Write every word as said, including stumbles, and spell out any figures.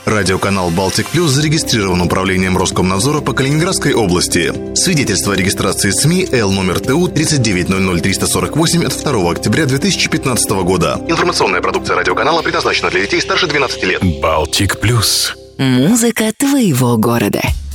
Радиоканал «Балтик Плюс» зарегистрирован управлением Роскомнадзора по Калининградской области. Свидетельство о регистрации СМИ Л номер Т У тридцать девять ноль ноль триста сорок восемь от второго октября две тысячи пятнадцатого года. Информационная продукция радиоканала предназначена для детей старше двенадцати лет. «Балтик Плюс». Музыка твоего города.